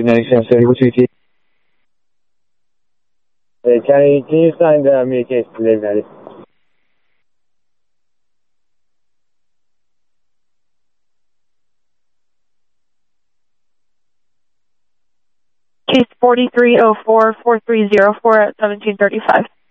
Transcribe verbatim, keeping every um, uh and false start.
Good night, Sam City. What's your T? Hey, Kenny, can you sign uh, me a case today, Maddie? Case forty-three oh four, four three zero four at seventeen thirty-five.